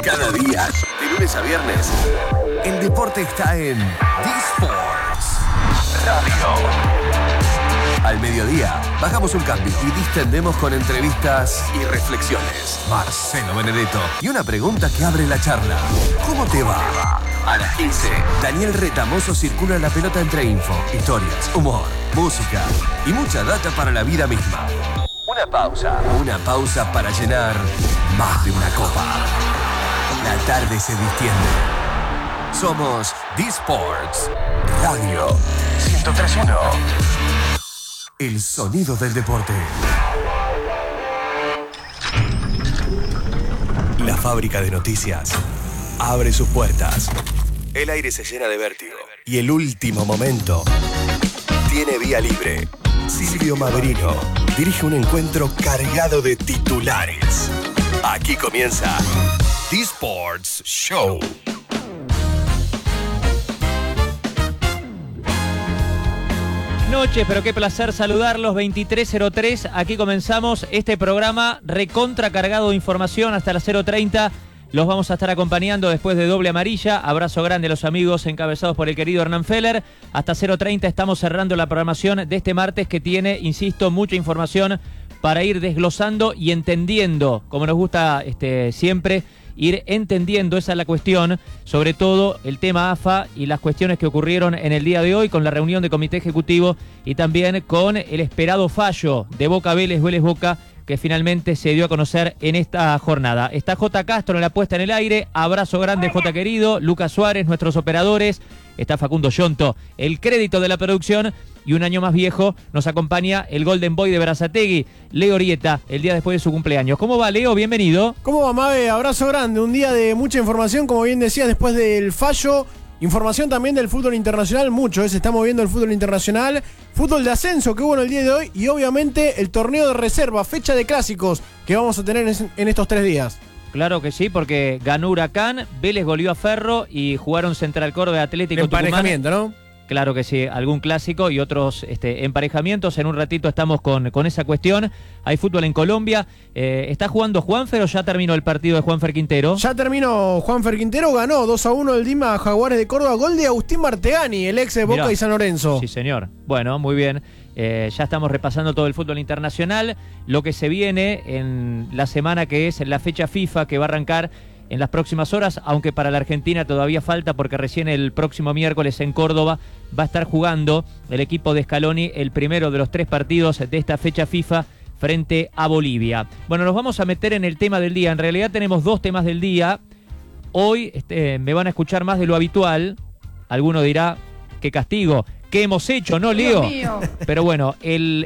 Cada día, de lunes a viernes, el deporte está en D-Sports Radio. Al mediodía, bajamos un cambio y distendemos con entrevistas y reflexiones. Marcelo Benedetto y una pregunta que abre la charla. ¿Cómo te va? A las 15, Daniel Retamoso circula la pelota entre info, historias, humor, música y mucha data para la vida misma. Una pausa para llenar más de una copa. La tarde se distiende. Somos D-Sports Radio 103.1. El sonido del deporte. La fábrica de noticias abre sus puertas. El aire se llena de vértigo. Y el último momento tiene vía libre. Silvio Maverino dirige un encuentro cargado de titulares. Aquí comienza D-Sports Show. Noches, pero qué placer saludarlos. 23:03, aquí comenzamos este programa recontra cargado de información hasta las 0:30. Los vamos a estar acompañando después de Doble Amarilla. Abrazo grande a los amigos encabezados por el querido Hernán Feller. Hasta 0:30 estamos cerrando la programación de este martes que tiene, insisto, mucha información para ir desglosando y entendiendo, como nos gusta siempre, ir entendiendo, esa es la cuestión, sobre todo el tema AFA y las cuestiones que ocurrieron en el día de hoy con la reunión de comité ejecutivo y también con el esperado fallo de Boca Vélez, Vélez Boca, que finalmente se dio a conocer en esta jornada. Está J. Castro en la puesta en el aire, abrazo grande J. querido, Lucas Suárez, nuestros operadores, está Facundo Yonto, el crédito de la producción, y un año más viejo nos acompaña el Golden Boy de Berazategui, Leo Orieta, el día después de su cumpleaños. ¿Cómo va, Leo? Bienvenido. ¿Cómo va, Mabe? Abrazo grande, un día de mucha información, como bien decías, después del fallo. Información también del fútbol internacional, mucho, se está moviendo el fútbol internacional, fútbol de ascenso que hubo en el día de hoy y obviamente el torneo de reserva, fecha de clásicos que vamos a tener en estos 3 días. Claro que sí, porque ganó Huracán, Vélez goleó a Ferro y jugaron Central Córdoba, Atlético Tucumán. Emparejamiento, ¿no? Claro que sí, algún clásico y otros emparejamientos. En un ratito estamos con esa cuestión. Hay fútbol en Colombia. ¿Está jugando Juanfer o ya terminó el partido de Juanfer Quintero? Ya terminó Juanfer Quintero, ganó 2-1 el Dima Jaguares de Córdoba. Gol de Agustín Martegani, el ex de Boca. Mirá, y San Lorenzo. Sí, señor. Bueno, muy bien. Ya estamos repasando todo el fútbol internacional. Lo que se viene en la semana que es la fecha FIFA que va a arrancar en las próximas horas, aunque para la Argentina todavía falta porque recién el próximo miércoles en Córdoba va a estar jugando el equipo de Scaloni el primero de los 3 partidos de esta fecha FIFA frente a Bolivia. Bueno, nos vamos a meter en el tema del día. En realidad tenemos 2 temas del día. Hoy me van a escuchar más de lo habitual. Alguno dirá, qué castigo. ¿Qué hemos hecho, no, Leo? Pero bueno, el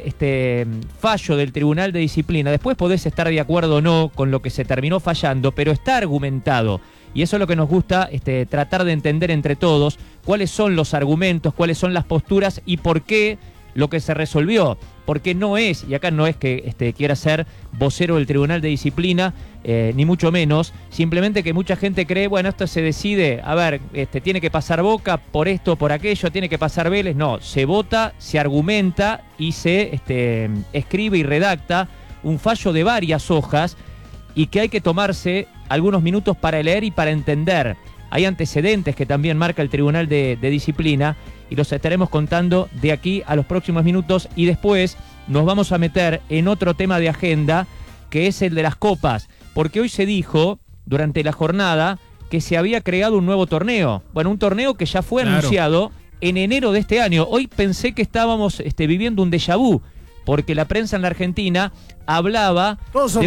fallo del Tribunal de Disciplina, después podés estar de acuerdo o no con lo que se terminó fallando, pero está argumentado. Y eso es lo que nos gusta, tratar de entender entre todos cuáles son los argumentos, cuáles son las posturas y por qué lo que se resolvió. Porque no es, y acá no es que quiera ser vocero del Tribunal de Disciplina, ni mucho menos, simplemente que mucha gente cree, bueno, esto se decide, a ver, tiene que pasar Boca por esto, por aquello, tiene que pasar Vélez. No, se vota, se argumenta y se escribe y redacta un fallo de varias hojas y que hay que tomarse algunos minutos para leer y para entender. Hay antecedentes que también marca el Tribunal de Disciplina y los estaremos contando de aquí a los próximos minutos y después nos vamos a meter en otro tema de agenda que es el de las copas, porque hoy se dijo durante la jornada que se había creado un nuevo torneo. Bueno, un torneo que ya fue anunciado en enero de este año. Hoy pensé que estábamos viviendo un déjà vu, porque la prensa en la Argentina hablaba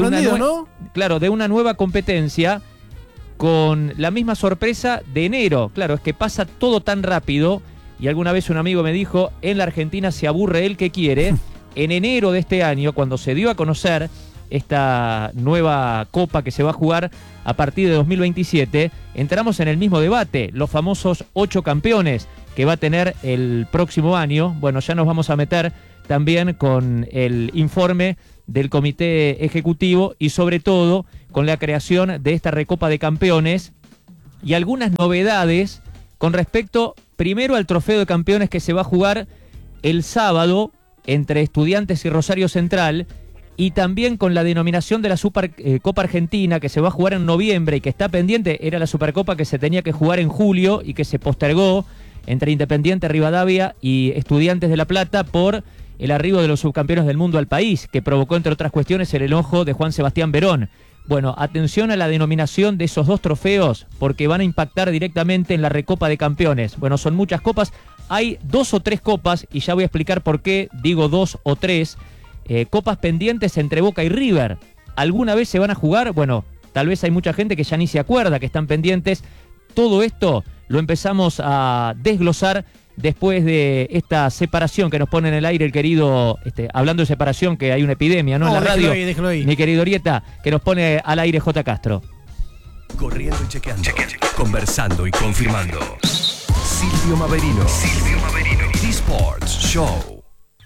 de una nueva competencia con la misma sorpresa de enero. Claro, es que pasa todo tan rápido y alguna vez un amigo me dijo, en la Argentina se aburre el que quiere. En enero de este año, cuando se dio a conocer esta nueva copa que se va a jugar a partir de 2027, entramos en el mismo debate, los famosos 8 campeones que va a tener el próximo año. Bueno, ya nos vamos a meter también con el informe del comité ejecutivo y sobre todo con la creación de esta Recopa de Campeones y algunas novedades con respecto primero al Trofeo de Campeones que se va a jugar el sábado entre Estudiantes y Rosario Central y también con la denominación de la Supercopa Argentina, que se va a jugar en noviembre y que está pendiente. Era la Supercopa que se tenía que jugar en julio y que se postergó entre Independiente Rivadavia y Estudiantes de La Plata por el arribo de los subcampeones del mundo al país, que provocó, entre otras cuestiones, el enojo de Juan Sebastián Verón. Bueno, atención a la denominación de esos dos trofeos, porque van a impactar directamente en la Recopa de Campeones. Bueno, son muchas copas, hay 2 o 3 copas, y ya voy a explicar por qué digo 2 o 3, copas pendientes entre Boca y River. ¿Alguna vez se van a jugar? Bueno, tal vez hay mucha gente que ya ni se acuerda que están pendientes. Todo esto lo empezamos a desglosar después de esta separación que nos pone en el aire el querido, hablando de separación, que hay una epidemia, ¿no? En la radio, déjalo ahí. Mi querido Orieta, que nos pone al aire J. Castro. Corriendo y chequeando, conversando y confirmando. Silvio Maverino. D-Sports Show.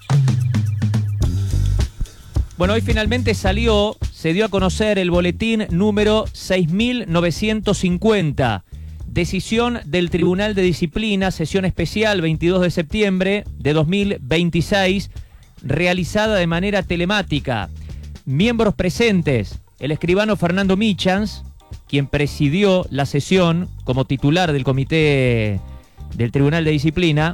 Bueno, hoy finalmente se dio a conocer el boletín número 6950. Decisión del Tribunal de Disciplina, sesión especial 22 de septiembre de 2026, realizada de manera telemática. Miembros presentes: el escribano Fernando Michans, quien presidió la sesión como titular del comité del Tribunal de Disciplina,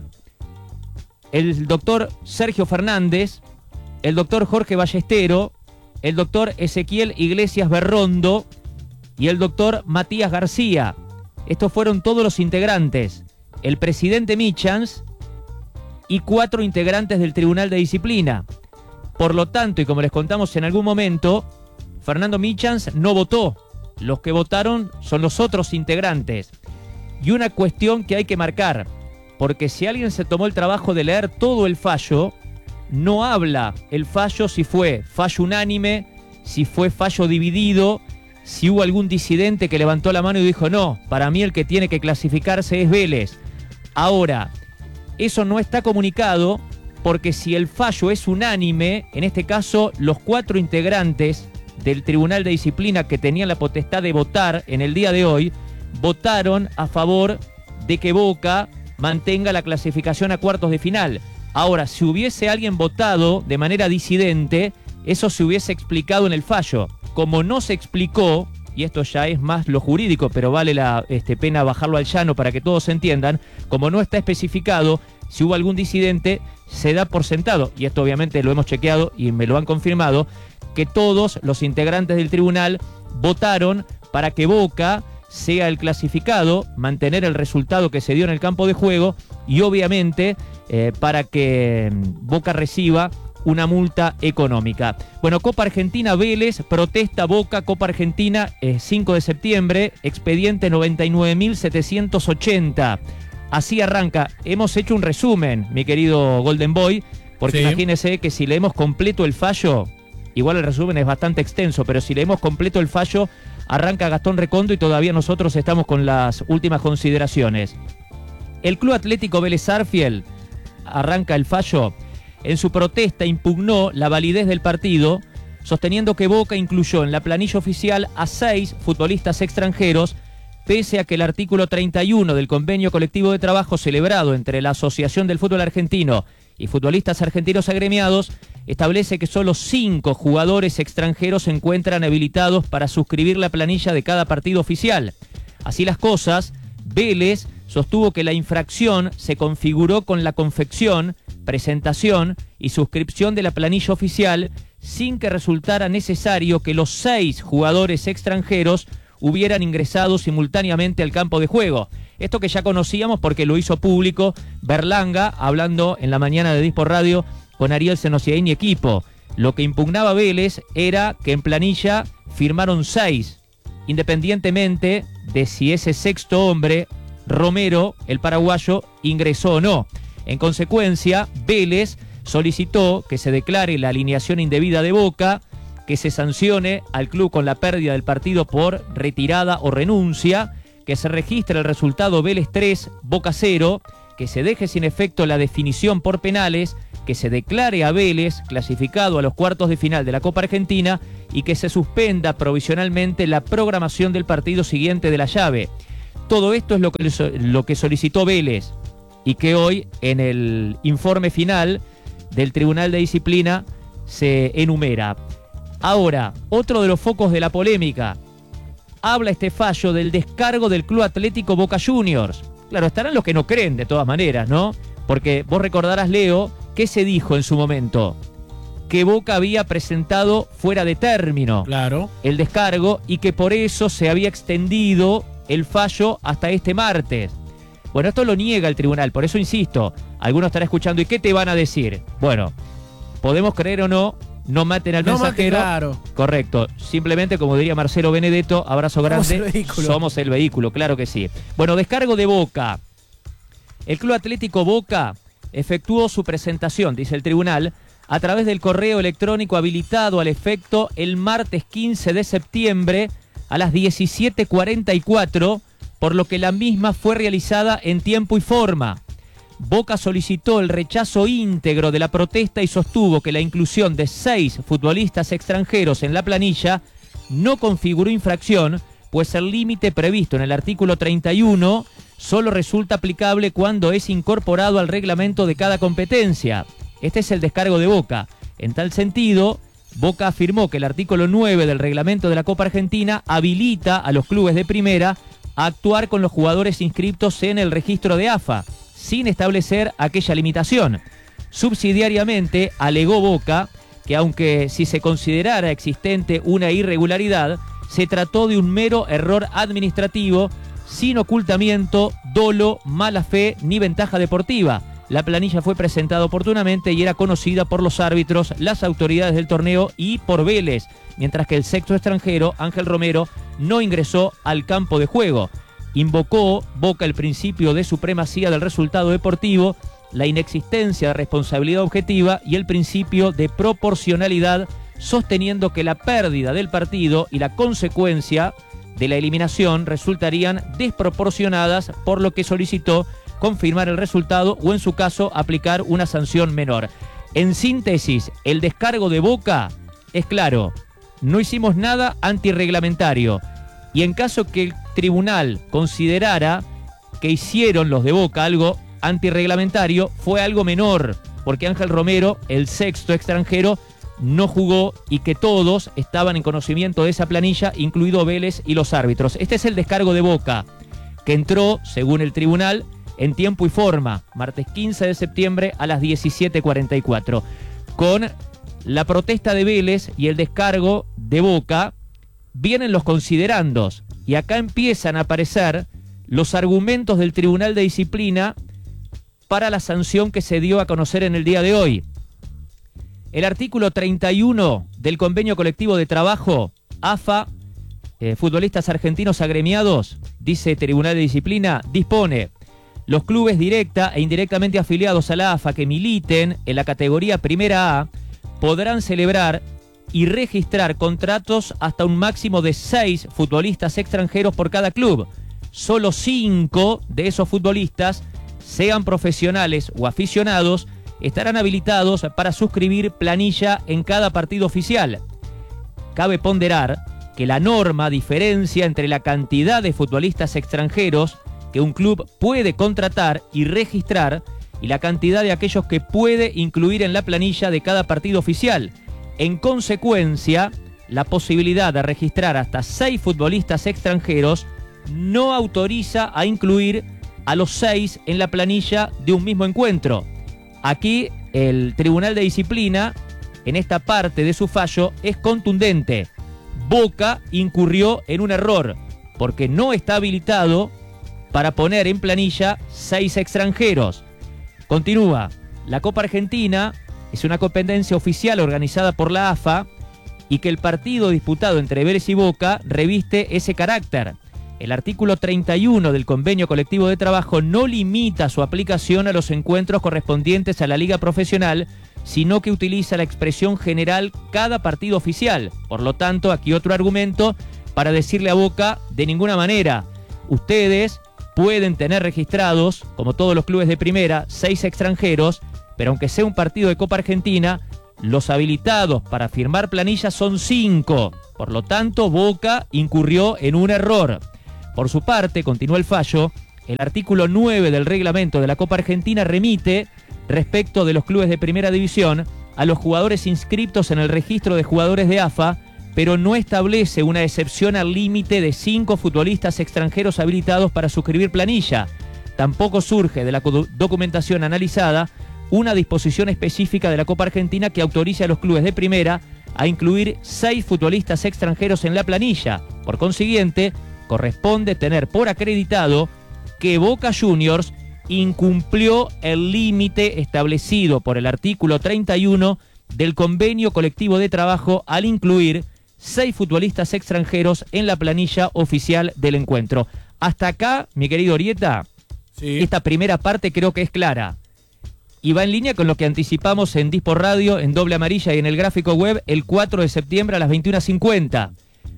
el doctor Sergio Fernández, el doctor Jorge Ballestero, el doctor Ezequiel Iglesias Berrondo y el doctor Matías García. Estos fueron todos los integrantes, el presidente Michans y 4 integrantes del Tribunal de Disciplina. Por lo tanto, y como les contamos en algún momento, Fernando Michans no votó. Los que votaron son los otros integrantes. Y una cuestión que hay que marcar, porque si alguien se tomó el trabajo de leer todo el fallo, no habla el fallo si fue fallo unánime, si fue fallo dividido, si hubo algún disidente que levantó la mano y dijo, no, para mí el que tiene que clasificarse es Vélez. Ahora, eso no está comunicado, porque si el fallo es unánime, en este caso los 4 integrantes del Tribunal de Disciplina que tenían la potestad de votar en el día de hoy, votaron a favor de que Boca mantenga la clasificación a cuartos de final. Ahora, si hubiese alguien votado de manera disidente, eso se hubiese explicado en el fallo. Como no se explicó, y esto ya es más lo jurídico, pero vale la pena bajarlo al llano para que todos entiendan, como no está especificado, si hubo algún disidente, se da por sentado, y esto obviamente lo hemos chequeado y me lo han confirmado, que todos los integrantes del tribunal votaron para que Boca sea el clasificado, mantener el resultado que se dio en el campo de juego y obviamente para que Boca reciba una multa económica. Bueno, Copa Argentina Vélez, protesta Boca, Copa Argentina 5 de septiembre, expediente 99.780. Así arranca. Hemos hecho un resumen, mi querido Golden Boy, porque sí, imagínese que si leemos completo el fallo, igual el resumen es bastante extenso, pero si leemos completo el fallo, arranca Gastón Recondo y todavía nosotros estamos con las últimas consideraciones. El Club Atlético Vélez Sarsfield, arranca el fallo, en su protesta impugnó la validez del partido, sosteniendo que Boca incluyó en la planilla oficial a 6 futbolistas extranjeros, pese a que el artículo 31 del convenio colectivo de trabajo celebrado entre la Asociación del Fútbol Argentino y futbolistas argentinos agremiados establece que solo 5 jugadores extranjeros se encuentran habilitados para suscribir la planilla de cada partido oficial. Así las cosas, Vélez sostuvo que la infracción se configuró con la confección, presentación y suscripción de la planilla oficial sin que resultara necesario que los 6 jugadores extranjeros hubieran ingresado simultáneamente al campo de juego. Esto que ya conocíamos porque lo hizo público Berlanga, hablando en la mañana de Dispo Radio con Ariel Senosiaín y equipo. Lo que impugnaba Vélez era que en planilla firmaron 6, independientemente de si ese sexto hombre, Romero, el paraguayo, ingresó o no. En consecuencia, Vélez solicitó que se declare la alineación indebida de Boca, que se sancione al club con la pérdida del partido por retirada o renuncia, que se registre el resultado Vélez 3, Boca 0, que se deje sin efecto la definición por penales, que se declare a Vélez clasificado a los cuartos de final de la Copa Argentina y que se suspenda provisionalmente la programación del partido siguiente de la llave. Todo esto es lo que solicitó Vélez y que hoy en el informe final del Tribunal de Disciplina se enumera. Ahora, otro de los focos de la polémica. Habla este fallo del descargo del Club Atlético Boca Juniors. Claro, estarán los que no creen de todas maneras, ¿no? Porque vos recordarás, Leo, ¿qué se dijo en su momento? Que Boca había presentado fuera de término el descargo y que por eso se había extendido el fallo hasta este martes. Bueno, esto lo niega el tribunal, por eso insisto, algunos estarán escuchando, ¿y qué te van a decir? Bueno, podemos creer o no, no maten al mensajero. Claro. Correcto, simplemente como diría Marcelo Benedetto, abrazo grande, somos el vehículo, claro que sí. Bueno, descargo de Boca. El Club Atlético Boca efectuó su presentación, dice el tribunal, a través del correo electrónico habilitado al efecto el martes 15 de septiembre a las 17:44, por lo que la misma fue realizada en tiempo y forma. Boca solicitó el rechazo íntegro de la protesta y sostuvo que la inclusión de 6 futbolistas extranjeros en la planilla no configuró infracción, pues el límite previsto en el artículo 31 solo resulta aplicable cuando es incorporado al reglamento de cada competencia. Este es el descargo de Boca. En tal sentido, Boca afirmó que el artículo 9 del reglamento de la Copa Argentina habilita a los clubes de primera a actuar con los jugadores inscriptos en el registro de AFA, sin establecer aquella limitación. Subsidiariamente, alegó Boca que aunque si se considerara existente una irregularidad, se trató de un mero error administrativo, sin ocultamiento, dolo, mala fe ni ventaja deportiva. La planilla fue presentada oportunamente y era conocida por los árbitros, las autoridades del torneo y por Vélez, mientras que el sexto extranjero, Ángel Romero, no ingresó al campo de juego. Invocó Boca el principio de supremacía del resultado deportivo, la inexistencia de responsabilidad objetiva y el principio de proporcionalidad, sosteniendo que la pérdida del partido y la consecuencia de la eliminación resultarían desproporcionadas, por lo que solicitó confirmar el resultado o, en su caso, aplicar una sanción menor. En síntesis, el descargo de Boca es claro: no hicimos nada antirreglamentario, y en caso que el tribunal considerara que hicieron los de Boca algo antirreglamentario, fue algo menor, porque Ángel Romero, el sexto extranjero, no jugó y que todos estaban en conocimiento de esa planilla, incluido Vélez y los árbitros. Este es el descargo de Boca, que entró, según el tribunal, en tiempo y forma, martes 15 de septiembre a las 17:44. Con la protesta de Vélez y el descargo de Boca, vienen los considerandos, y acá empiezan a aparecer los argumentos del Tribunal de Disciplina para la sanción que se dio a conocer en el día de hoy. El artículo 31 del Convenio Colectivo de Trabajo, AFA, futbolistas argentinos agremiados, dice Tribunal de Disciplina, dispone: los clubes directa e indirectamente afiliados a la AFA que militen en la categoría Primera A podrán celebrar y registrar contratos hasta un máximo de 6 futbolistas extranjeros por cada club. Solo 5 de esos futbolistas, sean profesionales o aficionados, estarán habilitados para suscribir planilla en cada partido oficial. Cabe ponderar que la norma diferencia entre la cantidad de futbolistas extranjeros que un club puede contratar y registrar y la cantidad de aquellos que puede incluir en la planilla de cada partido oficial. En consecuencia, la posibilidad de registrar hasta 6 futbolistas extranjeros no autoriza a incluir a los 6 en la planilla de un mismo encuentro. Aquí el Tribunal de Disciplina, en esta parte de su fallo, es contundente. Boca incurrió en un error, porque no está habilitado para poner en planilla 6 extranjeros. Continúa: la Copa Argentina es una competencia oficial organizada por la AFA y que el partido disputado entre Vélez y Boca reviste ese carácter. El artículo 31 del Convenio Colectivo de Trabajo no limita su aplicación a los encuentros correspondientes a la Liga Profesional, sino que utiliza la expresión general cada partido oficial. Por lo tanto, aquí otro argumento para decirle a Boca: de ninguna manera, ustedes pueden tener registrados, como todos los clubes de primera, 6 extranjeros, pero aunque sea un partido de Copa Argentina, los habilitados para firmar planillas son 5. Por lo tanto, Boca incurrió en un error. Por su parte, continúa el fallo, el artículo 9 del reglamento de la Copa Argentina remite, respecto de los clubes de primera división, a los jugadores inscriptos en el registro de jugadores de AFA, pero no establece una excepción al límite de 5 futbolistas extranjeros habilitados para suscribir planilla. Tampoco surge de la documentación analizada una disposición específica de la Copa Argentina que autorice a los clubes de primera a incluir 6 futbolistas extranjeros en la planilla. Por consiguiente, corresponde tener por acreditado que Boca Juniors incumplió el límite establecido por el artículo 31 del convenio colectivo de trabajo al incluir 6 futbolistas extranjeros en la planilla oficial del encuentro. Hasta acá, mi querido Orieta, sí, esta primera parte creo que es clara. Y va en línea con lo que anticipamos en Disport Radio, en Doble Amarilla y en el gráfico web el 4 de septiembre a las 21:50.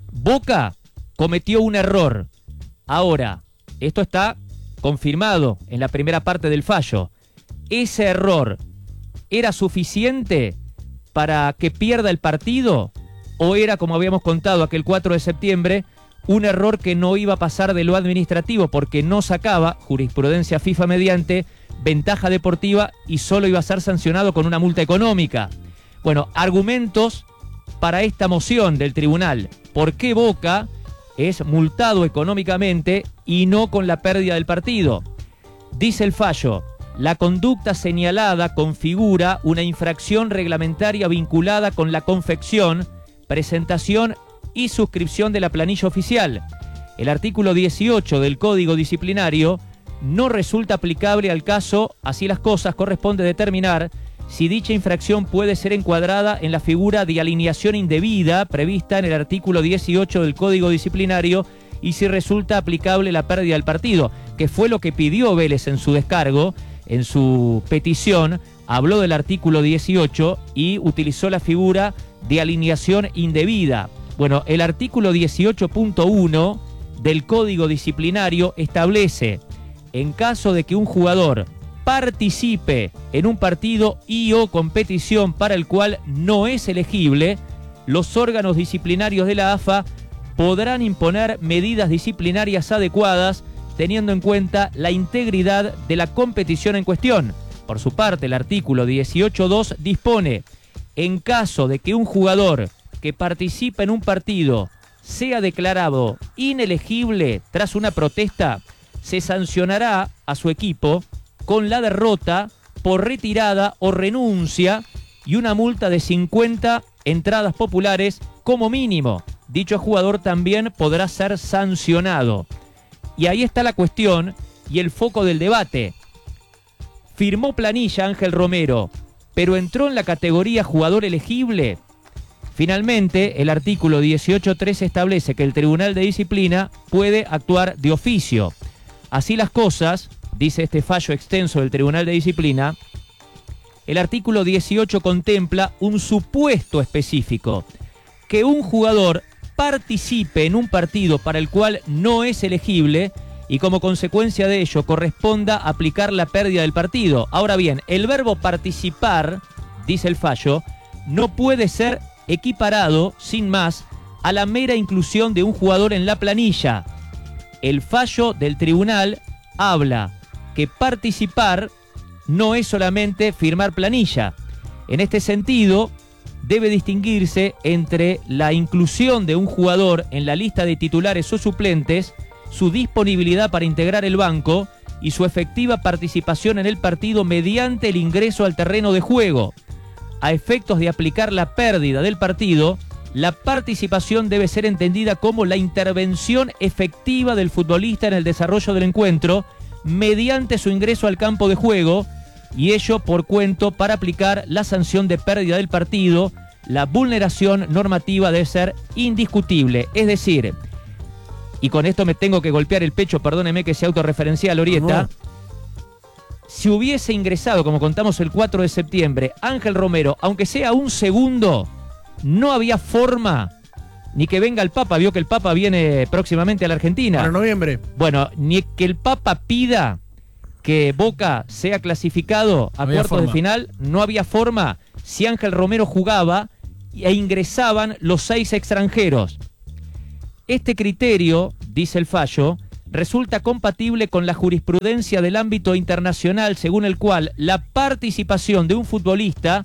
Boca cometió un error. Ahora, esto está confirmado en la primera parte del fallo. ¿Ese error era suficiente para que pierda el partido? ¿O era, como habíamos contado aquel 4 de septiembre, un error que no iba a pasar de lo administrativo porque no sacaba, jurisprudencia FIFA mediante, ventaja deportiva y solo iba a ser sancionado con una multa económica? Bueno, argumentos para esta moción del tribunal. ¿Por qué Boca es multado económicamente y no con la pérdida del partido? Dice el fallo: la conducta señalada configura una infracción reglamentaria vinculada con la confección, presentación y suscripción de la planilla oficial. El artículo 18 del Código Disciplinario no resulta aplicable al caso. Así las cosas, corresponde determinar si dicha infracción puede ser encuadrada en la figura de alineación indebida prevista en el artículo 18 del Código Disciplinario y si resulta aplicable la pérdida del partido, que fue lo que pidió Vélez en su descargo, en su petición. Habló del artículo 18 y utilizó la figura de alineación indebida. Bueno, el artículo 18.1 del Código Disciplinario establece: en caso de que un jugador participe en un partido y o competición para el cual no es elegible, los órganos disciplinarios de la AFA podrán imponer medidas disciplinarias adecuadas teniendo en cuenta la integridad de la competición en cuestión. Por su parte, el artículo 18.2 dispone: en caso de que un jugador que participa en un partido sea declarado inelegible tras una protesta, se sancionará a su equipo con la derrota por retirada o renuncia y una multa de 50 entradas populares como mínimo. Dicho jugador también podrá ser sancionado. Y ahí está la cuestión y el foco del debate. Firmó planilla Ángel Romero, pero entró en la categoría jugador elegible. Finalmente, el artículo 18.3 establece que el Tribunal de Disciplina puede actuar de oficio. Así las cosas, dice este fallo extenso del Tribunal de Disciplina, el artículo 18 contempla un supuesto específico: que un jugador participe en un partido para el cual no es elegible y como consecuencia de ello corresponda aplicar la pérdida del partido. Ahora bien, el verbo participar, dice el fallo, no puede ser equiparado, sin más, a la mera inclusión de un jugador en la planilla. El fallo del tribunal habla que participar no es solamente firmar planilla. En este sentido, debe distinguirse entre la inclusión de un jugador en la lista de titulares o suplentes, su disponibilidad para integrar el banco y su efectiva participación en el partido mediante el ingreso al terreno de juego. A efectos de aplicar la pérdida del partido, la participación debe ser entendida como la intervención efectiva del futbolista en el desarrollo del encuentro mediante su ingreso al campo de juego, y ello por cuento para aplicar la sanción de pérdida del partido. La vulneración normativa debe ser indiscutible. Es decir, y con esto me tengo que golpear el pecho, perdóneme que sea autorreferencial, Orieta, si hubiese ingresado, como contamos el 4 de septiembre, Ángel Romero, aunque sea un segundo, no había forma ni que venga el Papa. Vio que el Papa viene próximamente a la Argentina. Para noviembre. Bueno, ni que el Papa pida que Boca sea clasificado a cuartos de final, no había forma si Ángel Romero jugaba e ingresaban los 6 extranjeros. Este criterio, dice el fallo, resulta compatible con la jurisprudencia del ámbito internacional según el cual la participación de un futbolista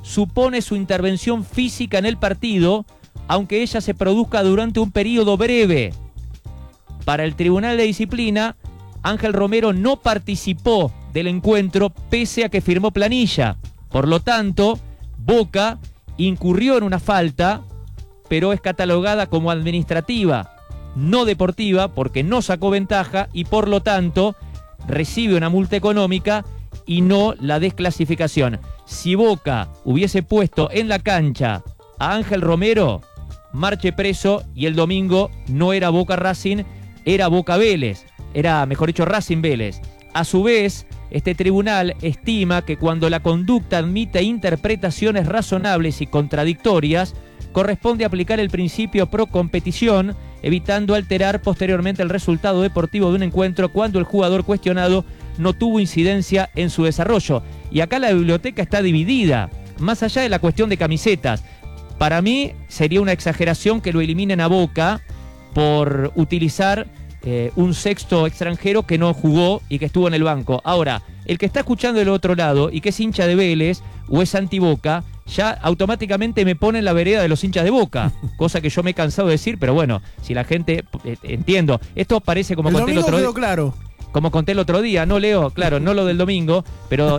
supone su intervención física en el partido, aunque ella se produzca durante un periodo breve. Para el Tribunal de Disciplina, Ángel Romero no participó del encuentro pese a que firmó planilla. Por lo tanto, Boca incurrió en una falta, pero es catalogada como administrativa, no deportiva, porque no sacó ventaja y por lo tanto recibe una multa económica y no la desclasificación. Si Boca hubiese puesto en la cancha a Ángel Romero, marche preso, y el domingo no era Boca Racing, era Boca Vélez, era, mejor dicho, Racing Vélez. A su vez, este tribunal estima que cuando la conducta admite interpretaciones razonables y contradictorias, corresponde aplicar el principio pro competición, evitando alterar posteriormente el resultado deportivo de un encuentro cuando el jugador cuestionado no tuvo incidencia en su desarrollo. Y acá la biblioteca está dividida, más allá de la cuestión de camisetas. Para mí sería una exageración que lo eliminen a Boca por utilizar un sexto extranjero que no jugó y que estuvo en el banco. Ahora, el que está escuchando del otro lado y que es hincha de Vélez o es anti-Boca, ya automáticamente me pone en la vereda de los hinchas de Boca, cosa que yo me he cansado de decir, pero bueno, si la gente, entiendo, esto parece como conté el otro día. Claro. Como conté el otro día, ¿no, Leo? Claro, no lo del domingo, pero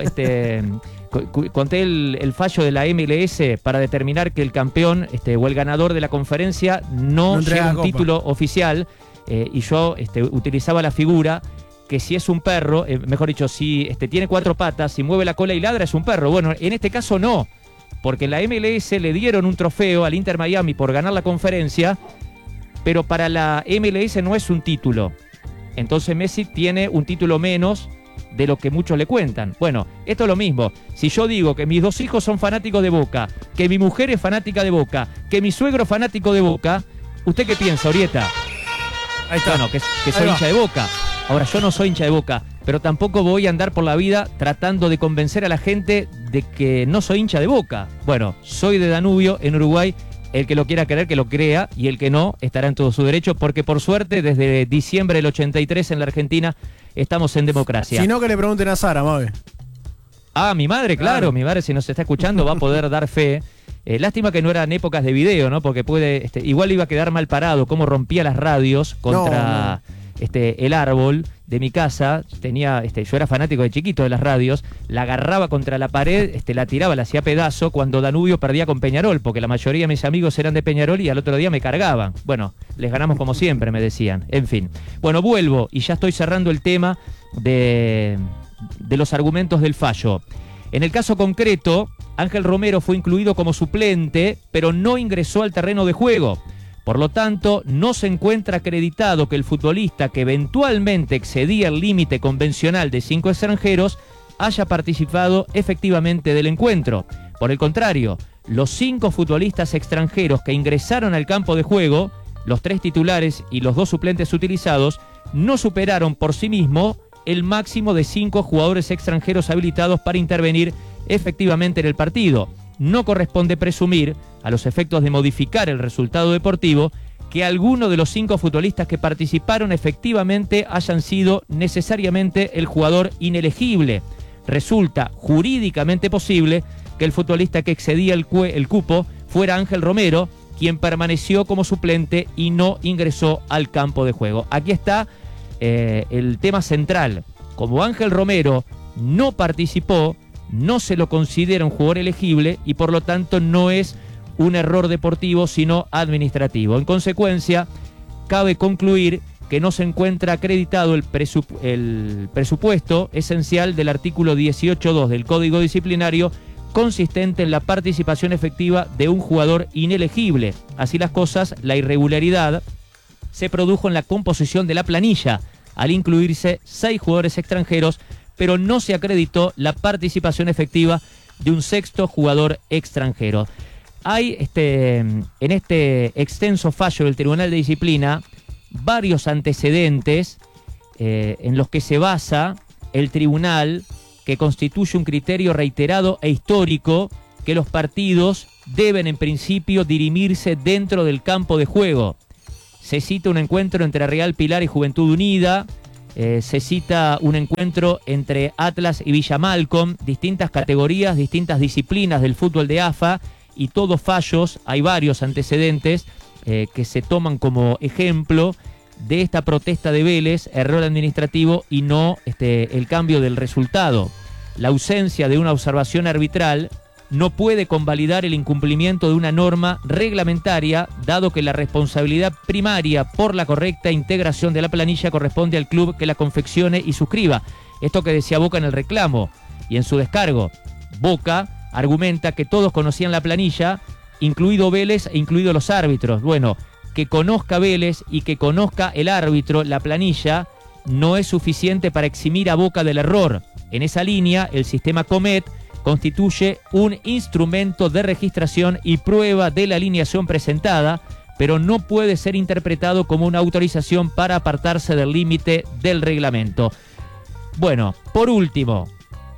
conté el fallo de la MLS para determinar que el campeón o el ganador de la conferencia no lleva un título oficial, y yo utilizaba la figura que si es un perro, mejor dicho, si tiene 4 patas, si mueve la cola y ladra es un perro. Bueno, en este caso no, porque la MLS le dieron un trofeo al Inter Miami por ganar la conferencia, pero para la MLS no es un título. Entonces Messi tiene un título menos de lo que muchos le cuentan. Bueno, esto es lo mismo. Si yo digo que mis 2 hijos son fanáticos de Boca, que mi mujer es fanática de Boca, que mi suegro es fanático de Boca, ¿usted qué piensa, Orieta? Ahí está. Bueno, que soy hincha de Boca. Ahora, yo no soy hincha de Boca, pero tampoco voy a andar por la vida tratando de convencer a la gente de que no soy hincha de Boca. Bueno, soy de Danubio, en Uruguay. El que lo quiera creer, que lo crea, y el que no, estará en todo su derecho, porque por suerte, desde diciembre del 83 en la Argentina, estamos en democracia. Si no, que le pregunten a Sara, Mabe. Ah, mi madre, claro, mi madre, si nos está escuchando, va a poder dar fe. Lástima que no eran épocas de video, ¿no? Porque igual iba a quedar mal parado, cómo rompía las radios contra el árbol de mi casa. Yo era fanático de chiquito de las radios, la agarraba contra la pared, la tiraba, la hacía pedazo cuando Danubio perdía con Peñarol, porque la mayoría de mis amigos eran de Peñarol y al otro día me cargaban. Bueno, les ganamos como siempre, me decían. En fin. Bueno, vuelvo y ya estoy cerrando el tema de los argumentos del fallo. En el caso concreto, Ángel Romero fue incluido como suplente, pero no ingresó al terreno de juego. Por lo tanto, no se encuentra acreditado que el futbolista que eventualmente excedía el límite convencional de 5 extranjeros haya participado efectivamente del encuentro. Por el contrario, los 5 futbolistas extranjeros que ingresaron al campo de juego, los 3 titulares y los 2 suplentes utilizados, no superaron por sí mismos el máximo de 5 jugadores extranjeros habilitados para intervenir efectivamente en el partido. No corresponde presumir, a los efectos de modificar el resultado deportivo, que alguno de los 5 futbolistas que participaron efectivamente hayan sido necesariamente el jugador inelegible. Resulta jurídicamente posible que el futbolista que excedía el cupo fuera Ángel Romero, quien permaneció como suplente y no ingresó al campo de juego. Aquí está el tema central. Como Ángel Romero no participó, no se lo considera un jugador elegible y por lo tanto no es un error deportivo sino administrativo. En consecuencia, cabe concluir que no se encuentra acreditado el presupuesto esencial del artículo 18.2 del Código Disciplinario, consistente en la participación efectiva de un jugador inelegible. Así las cosas, la irregularidad se produjo en la composición de la planilla, al incluirse 6 jugadores extranjeros, pero no se acreditó la participación efectiva de un 6º jugador extranjero. Hay en este extenso fallo del Tribunal de Disciplina varios antecedentes en los que se basa el tribunal, que constituye un criterio reiterado e histórico que los partidos deben en principio dirimirse dentro del campo de juego. Se cita un encuentro entre Real Pilar y Juventud Unida, se cita un encuentro entre Atlas y Villa Malcom, distintas categorías, distintas disciplinas del fútbol de AFA, y todos fallos, hay varios antecedentes que se toman como ejemplo de esta protesta de Vélez, error administrativo y no el cambio del resultado. La ausencia de una observación arbitral no puede convalidar el incumplimiento de una norma reglamentaria, dado que la responsabilidad primaria por la correcta integración de la planilla corresponde al club que la confeccione y suscriba. Esto que decía Boca en el reclamo y en su descargo. Boca argumenta que todos conocían la planilla, incluido Vélez e incluidos los árbitros. Bueno, que conozca Vélez y que conozca el árbitro la planilla no es suficiente para eximir a Boca del error. En esa línea, el sistema Comet constituye un instrumento de registración y prueba de la alineación presentada, pero no puede ser interpretado como una autorización para apartarse del límite del reglamento. Bueno, por último,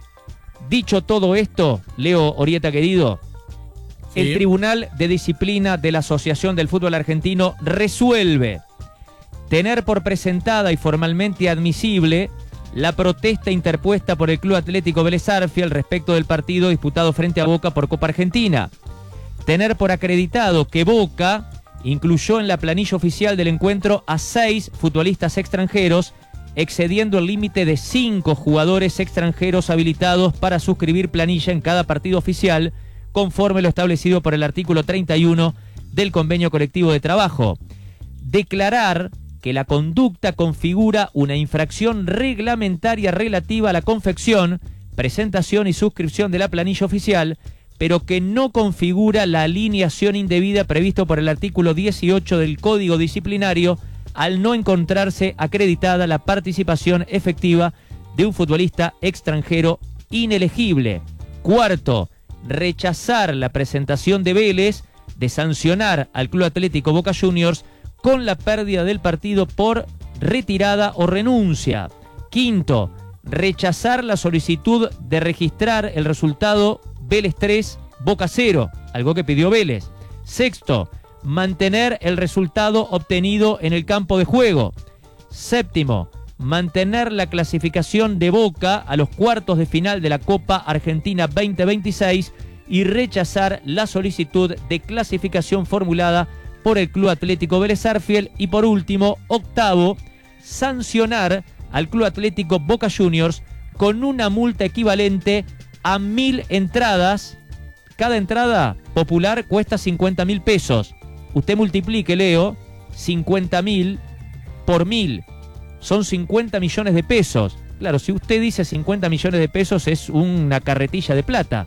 dicho todo esto, Leo Orieta querido, sí. El Tribunal de Disciplina de la Asociación del Fútbol Argentino resuelve tener por presentada y formalmente admisible la protesta interpuesta por el Club Atlético Vélez Sarsfield respecto del partido disputado frente a Boca por Copa Argentina. Tener por acreditado que Boca incluyó en la planilla oficial del encuentro a 6 futbolistas extranjeros, excediendo el límite de 5 jugadores extranjeros habilitados para suscribir planilla en cada partido oficial, conforme lo establecido por el artículo 31 del Convenio Colectivo de Trabajo. Declarar que la conducta configura una infracción reglamentaria relativa a la confección, presentación y suscripción de la planilla oficial, pero que no configura la alineación indebida previsto por el artículo 18 del Código Disciplinario, al no encontrarse acreditada la participación efectiva de un futbolista extranjero inelegible. Cuarto, rechazar la presentación de Vélez de sancionar al Club Atlético Boca Juniors con la pérdida del partido por retirada o renuncia. Quinto, rechazar la solicitud de registrar el resultado Vélez 3, Boca 0, algo que pidió Vélez. Sexto, mantener el resultado obtenido en el campo de juego. Séptimo, mantener la clasificación de Boca a los cuartos de final de la Copa Argentina 2026 y rechazar la solicitud de clasificación formulada por el Club Atlético Vélez Sarsfield. Y por último, octavo, sancionar al Club Atlético Boca Juniors con una multa equivalente a 1.000 entradas. Cada entrada popular cuesta 50.000 pesos. Usted multiplique, Leo, 50.000 por 1.000. Son 50 millones de pesos. Claro, si usted dice 50 millones de pesos es una carretilla de plata.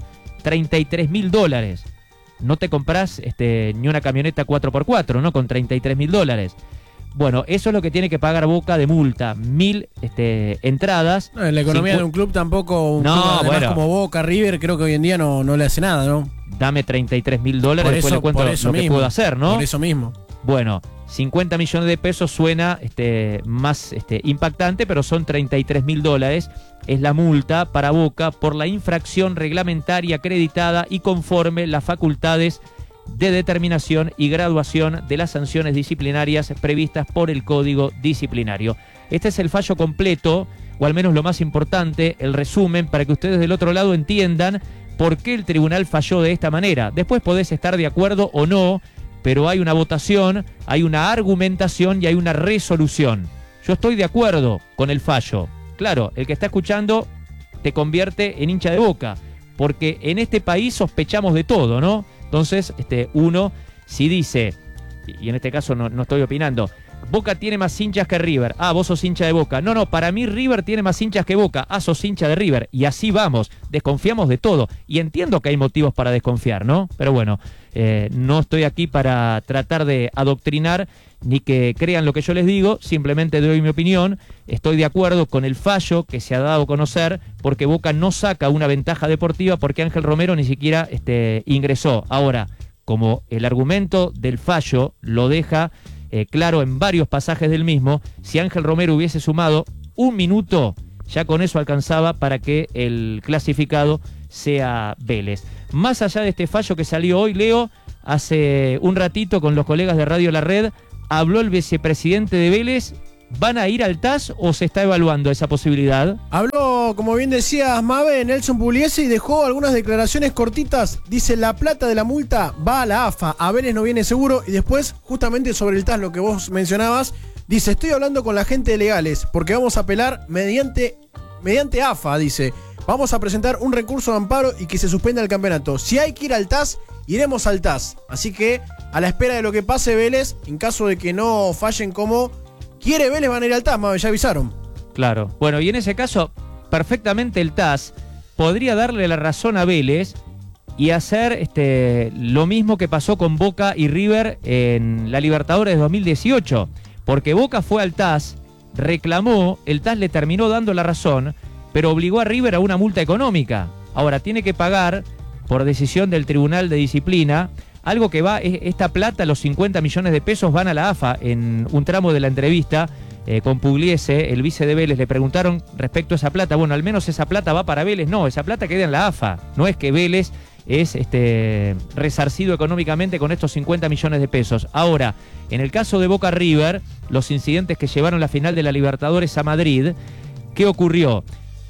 $33.000. No te comprás ni una camioneta 4x4, ¿no? Con $33.000. Bueno, eso es lo que tiene que pagar Boca de multa. 1.000 entradas. No, en la economía de un club tampoco, un club bueno, como Boca, River, creo que hoy en día no le hace nada, ¿no? Dame $33.000, después le cuento lo que puedo hacer, ¿no? Por eso mismo. Bueno, 50 millones de pesos suena más impactante, pero son $33.000. Es la multa para Boca por la infracción reglamentaria acreditada y conforme las facultades de determinación y graduación de las sanciones disciplinarias previstas por el Código Disciplinario. Este es el fallo completo, o al menos lo más importante, el resumen, para que ustedes del otro lado entiendan por qué el tribunal falló de esta manera. Después podés estar de acuerdo o no, pero hay una votación, hay una argumentación y hay una resolución. Yo estoy de acuerdo con el fallo. Claro, el que está escuchando te convierte en hincha de Boca, porque en este país sospechamos de todo, ¿no? Entonces, uno, si dice, y en este caso no estoy opinando, Boca tiene más hinchas que River. Ah, vos sos hincha de Boca. No, para mí River tiene más hinchas que Boca. Ah, sos hincha de River. Y así vamos, desconfiamos de todo. Y entiendo que hay motivos para desconfiar, ¿no? Pero bueno, no estoy aquí para tratar de adoctrinar ni que crean lo que yo les digo, simplemente doy mi opinión. Estoy de acuerdo con el fallo que se ha dado a conocer, porque Boca no saca una ventaja deportiva porque Ángel Romero ni siquiera ingresó. Ahora, como el argumento del fallo lo deja claro en varios pasajes del mismo, si Ángel Romero hubiese sumado un minuto, ya con eso alcanzaba para que el clasificado sea Vélez. Más allá de este fallo que salió hoy, Leo, hace un ratito con los colegas de Radio La Red, habló el vicepresidente de Vélez ¿Van a ir al TAS o se está evaluando esa posibilidad? Habló, como bien decías, Mabe, Nelson Pugliese, y dejó algunas declaraciones cortitas. Dice, la plata de la multa va a la AFA, a Vélez no viene seguro. Y después, justamente sobre el TAS, lo que vos mencionabas, dice, estoy hablando con la gente de legales, porque vamos a apelar mediante AFA, dice. Vamos a presentar un recurso de amparo y que se suspenda el campeonato. Si hay que ir al TAS, iremos al TAS. Así que, a la espera de lo que pase Vélez, en caso de que no fallen como quiere Vélez, van a ir al TAS, Mabe, ya avisaron. Claro. Bueno, y en ese caso, perfectamente el TAS podría darle la razón a Vélez y hacer lo mismo que pasó con Boca y River en la Libertadores de 2018. Porque Boca fue al TAS, reclamó, el TAS le terminó dando la razón, pero obligó a River a una multa económica. Ahora tiene que pagar, por decisión del Tribunal de Disciplina, algo que va, esta plata, los 50 millones de pesos, van a la AFA. En un tramo de la entrevista con Pugliese, el vice de Vélez, le preguntaron respecto a esa plata. Bueno, al menos esa plata va para Vélez. No, esa plata queda en la AFA. No es que Vélez es resarcido económicamente con estos 50 millones de pesos. Ahora, en el caso de Boca River, los incidentes que llevaron la final de la Libertadores a Madrid, ¿qué ocurrió?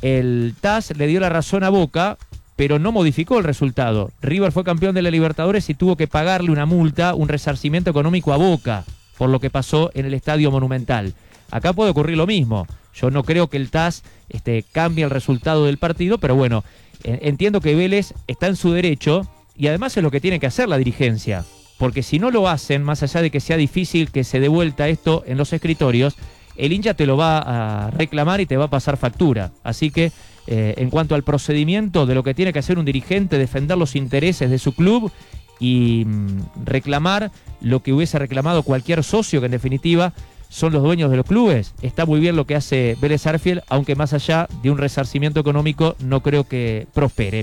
El TAS le dio la razón a Boca, pero no modificó el resultado. River fue campeón de la Libertadores y tuvo que pagarle una multa, un resarcimiento económico a Boca, por lo que pasó en el Estadio Monumental. Acá puede ocurrir lo mismo. Yo no creo que el TAS cambie el resultado del partido, pero bueno, entiendo que Vélez está en su derecho y además es lo que tiene que hacer la dirigencia. Porque si no lo hacen, más allá de que sea difícil que se dé vuelta esto en los escritorios, el hincha te lo va a reclamar y te va a pasar factura. Así que, en cuanto al procedimiento de lo que tiene que hacer un dirigente, defender los intereses de su club y reclamar lo que hubiese reclamado cualquier socio, que en definitiva son los dueños de los clubes, está muy bien lo que hace Vélez Sarsfield, aunque más allá de un resarcimiento económico no creo que prospere.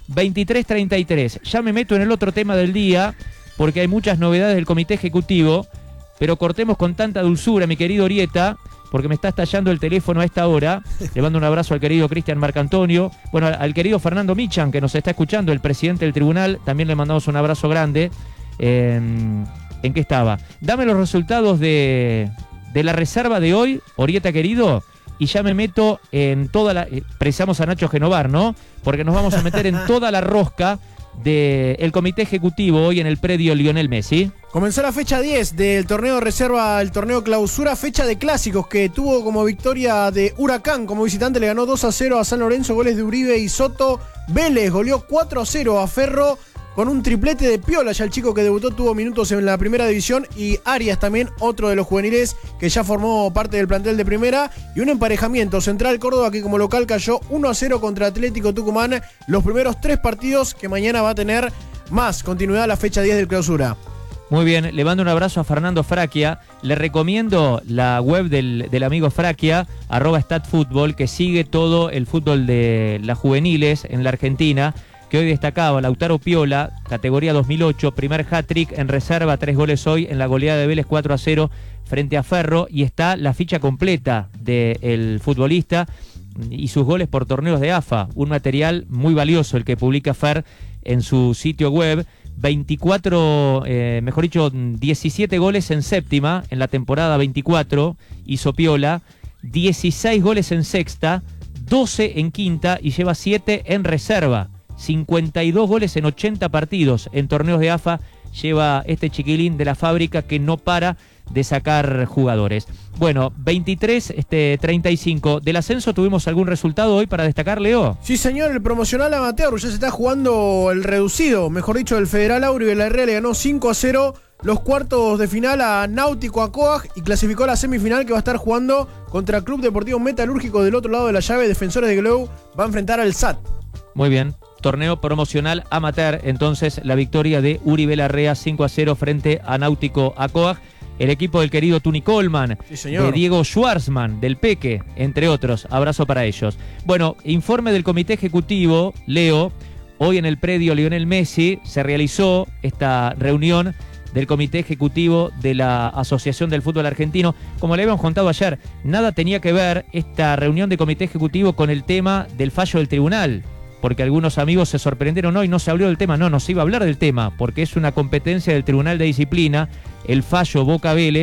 23:33, ya me meto en el otro tema del día, porque hay muchas novedades del comité ejecutivo. Pero cortemos con tanta dulzura, mi querido Orieta, porque me está estallando el teléfono a esta hora. Le mando un abrazo al querido Cristian Marcantonio. Bueno, al querido Fernando Michan, que nos está escuchando, el presidente del tribunal. También le mandamos un abrazo grande. ¿En qué estaba? Dame los resultados de la reserva de hoy, Orieta querido, y ya me meto en toda la... precisamos a Nacho Genovar, ¿no? Porque nos vamos a meter en toda la rosca del comité ejecutivo hoy en el predio Lionel Messi. Comenzó la fecha 10 del torneo de reserva, el torneo clausura, fecha de clásicos que tuvo como victoria de Huracán. Como visitante le ganó 2-0 a San Lorenzo, goles de Uribe y Soto. Vélez goleó 4-0 a Ferro con un triplete de Piola, ya el chico que debutó tuvo minutos en la primera división, y Arias también, otro de los juveniles que ya formó parte del plantel de primera, y un emparejamiento Central Córdoba que como local cayó 1-0 contra Atlético Tucumán, los primeros 3 partidos que mañana va a tener más continuidad la fecha 10 del clausura. Muy bien, le mando un abrazo a Fernando Fraquia. Le recomiendo la web del amigo Fraquia, @statfutbol, que sigue todo el fútbol de las juveniles en la Argentina, que hoy destacaba Lautaro Piola, categoría 2008, primer hat-trick en reserva, 3 goles hoy en la goleada de Vélez 4-0 frente a Ferro, y está la ficha completa del futbolista y sus goles por torneos de AFA, un material muy valioso el que publica Fer en su sitio web. 17 goles en séptima, en la temporada 24, hizo Piola, 16 goles en sexta, 12 en quinta y lleva 7 en reserva. 52 goles en 80 partidos en torneos de AFA lleva este chiquilín de la fábrica que no para de sacar jugadores. Bueno, 23-35. ¿Del ascenso tuvimos algún resultado hoy para destacar, Leo? Sí, señor, el promocional amateur. Ya se está jugando el reducido, mejor dicho, el Federal Auri de la Herrera le ganó 5-0 los cuartos de final a Náutico Acoag y clasificó a la semifinal, que va a estar jugando contra el Club Deportivo Metalúrgico del otro lado de la llave. Defensores de Globo va a enfrentar al SAT. Muy bien. Torneo promocional amateur, entonces la victoria de Uribe Larrea 5-0 frente a Náutico Acoag. El equipo del querido Tuni Coleman, sí, de Diego Schwarzman, del Peque, entre otros. Abrazo para ellos. Bueno, informe del comité ejecutivo, Leo. Hoy en el predio Lionel Messi se realizó esta reunión del comité ejecutivo de la Asociación del Fútbol Argentino. Como le habíamos contado ayer, nada tenía que ver esta reunión de comité ejecutivo con el tema del fallo del tribunal, porque algunos amigos se sorprendieron hoy, no se habló del tema. No se iba a hablar del tema, porque es una competencia del Tribunal de Disciplina, el fallo Boca Vélez,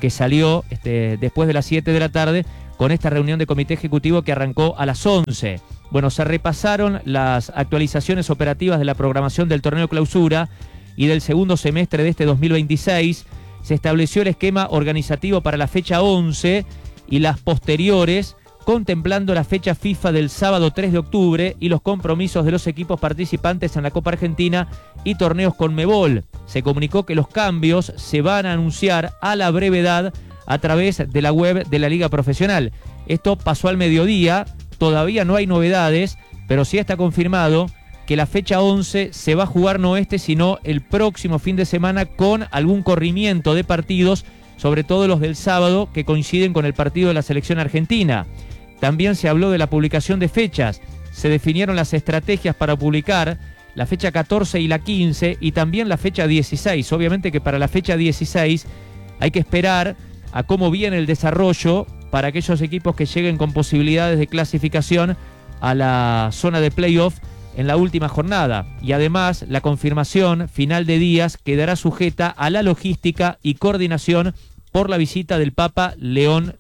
que salió después de las 7 de la tarde con esta reunión de comité ejecutivo que arrancó a las 11. Bueno, se repasaron las actualizaciones operativas de la programación del torneo clausura y del segundo semestre de este 2026. Se estableció el esquema organizativo para la fecha 11 y las posteriores, contemplando la fecha FIFA del sábado 3 de octubre y los compromisos de los equipos participantes en la Copa Argentina y torneos Conmebol. Se comunicó que los cambios se van a anunciar a la brevedad a través de la web de la Liga Profesional. Esto pasó al mediodía, todavía no hay novedades, pero sí está confirmado que la fecha 11 se va a jugar no sino el próximo fin de semana, con algún corrimiento de partidos, sobre todo los del sábado, que coinciden con el partido de la selección argentina. También se habló de la publicación de fechas. Se definieron las estrategias para publicar la fecha 14 y la 15 y también la fecha 16. Obviamente que para la fecha 16 hay que esperar a cómo viene el desarrollo para aquellos equipos que lleguen con posibilidades de clasificación a la zona de playoff en la última jornada. Y además la confirmación final de días quedará sujeta a la logística y coordinación por la visita del Papa León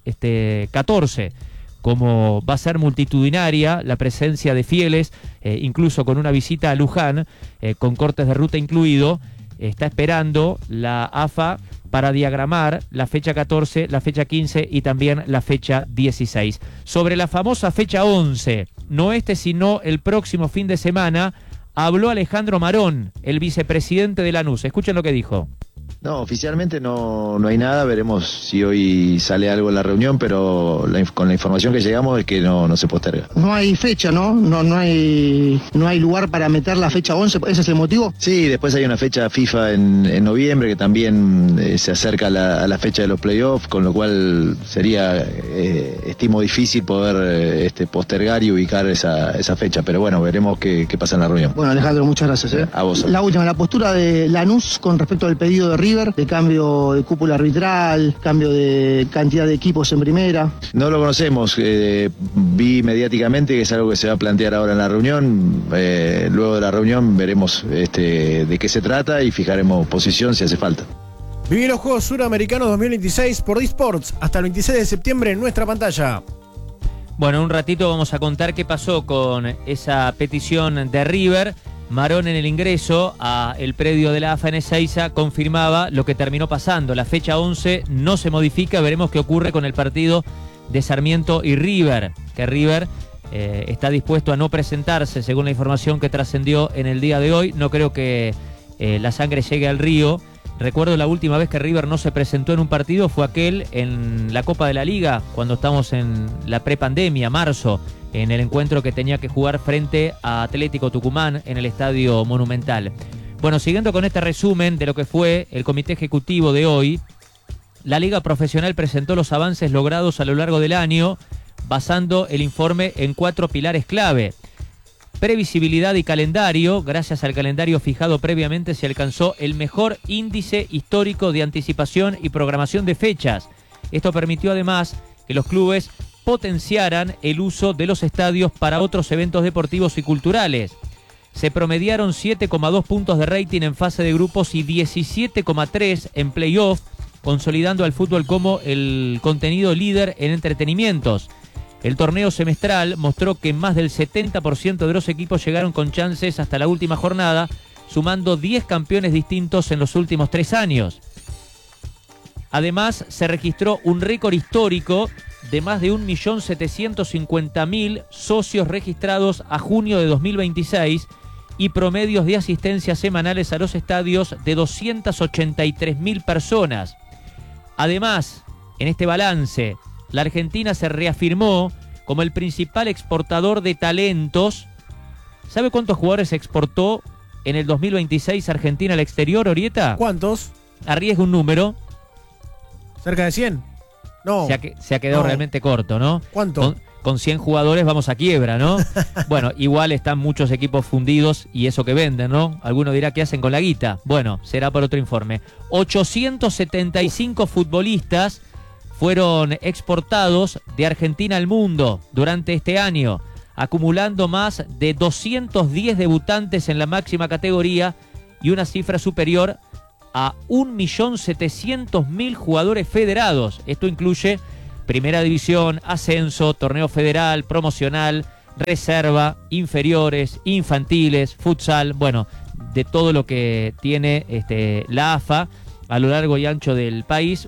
XIV. Como va a ser multitudinaria la presencia de fieles, incluso con una visita a Luján, con cortes de ruta incluido, está esperando la AFA para diagramar la fecha 14, la fecha 15 y también la fecha 16. Sobre la famosa fecha 11, no sino el próximo fin de semana, habló Alejandro Marón, el vicepresidente de Lanús. Escuchen lo que dijo. No, oficialmente no hay nada, veremos si hoy sale algo en la reunión, pero con la información que llegamos es que no se posterga. No hay fecha, ¿no? No hay lugar para meter la fecha 11, ¿ese es el motivo? Sí, después hay una fecha FIFA en noviembre que también se acerca a la fecha de los playoffs, con lo cual sería, estimo difícil poder postergar y ubicar esa fecha, pero bueno, veremos qué pasa en la reunión. Bueno, Alejandro, muchas gracias. A vos. La última, la postura de Lanús con respecto al pedido de River, de cambio de cúpula arbitral, cambio de cantidad de equipos en primera. No lo conocemos, vi mediáticamente que es algo que se va a plantear ahora en la reunión. Luego de la reunión veremos de qué se trata y fijaremos posición si hace falta. Viví los Juegos Suramericanos 2026 por D-Sports hasta el 26 de septiembre en nuestra pantalla. Bueno, un ratito vamos a contar qué pasó con esa petición de River. Marón, en el ingreso a el predio de la AFA en Ezeiza, confirmaba lo que terminó pasando. La fecha 11 no se modifica. Veremos qué ocurre con el partido de Sarmiento y River, que River está dispuesto a no presentarse, según la información que trascendió en el día de hoy. No creo que la sangre llegue al río. Recuerdo la última vez que River no se presentó en un partido fue aquel en la Copa de la Liga, cuando estamos en la prepandemia, marzo, en el encuentro que tenía que jugar frente a Atlético Tucumán en el Estadio Monumental. Bueno, siguiendo con este resumen de lo que fue el comité ejecutivo de hoy, la Liga Profesional presentó los avances logrados a lo largo del año, basando el informe en 4 pilares clave. Previsibilidad y calendario. Gracias al calendario fijado previamente se alcanzó el mejor índice histórico de anticipación y programación de fechas. Esto permitió además que los clubes potenciaran el uso de los estadios para otros eventos deportivos y culturales. Se promediaron 7,2 puntos de rating en fase de grupos y 17,3 en playoff, consolidando al fútbol como el contenido líder en entretenimientos. El torneo semestral mostró que más del 70% de los equipos llegaron con chances hasta la última jornada, sumando 10 campeones distintos en los últimos 3 años. Además, se registró un récord histórico de más de 1.750.000 socios registrados a junio de 2026 y promedios de asistencia semanales a los estadios de 283.000 personas. Además, en este balance, la Argentina se reafirmó como el principal exportador de talentos. ¿Sabe cuántos jugadores exportó en el 2026 Argentina al exterior, Orieta? ¿Cuántos? Arriesga un número. ¿Cerca de 100? No. Se ha quedado realmente corto, ¿no? ¿Cuánto? Con 100 jugadores vamos a quiebra, ¿no? Bueno, igual están muchos equipos fundidos y eso que venden, ¿no? Alguno dirá qué hacen con la guita. Bueno, será por otro informe. 875 futbolistas fueron exportados de Argentina al mundo durante este año, acumulando más de 210 debutantes en la máxima categoría y una cifra superior a 1.700.000 jugadores federados. Esto incluye Primera División, Ascenso, Torneo Federal, Promocional, Reserva, Inferiores, Infantiles, Futsal, bueno, de todo lo que tiene la AFA a lo largo y ancho del país,